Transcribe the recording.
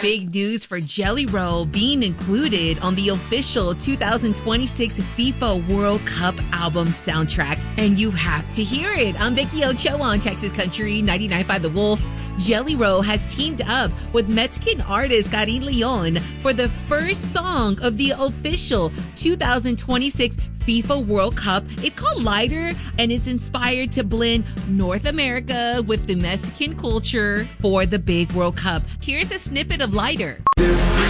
big news for Jelly Roll being included on the official 2026 FIFA World Cup album soundtrack. And you have to hear it. I'm Becky Ochoa on Texas Country 99.5 The Wolf. Jelly Roll has teamed up with Mexican artist Karin Leon for the first song of the official 2026 FIFA World Cup. It's called Lighter, and it's inspired to blend North America with the Mexican culture for the big World Cup. Here's a snippet of Lighter.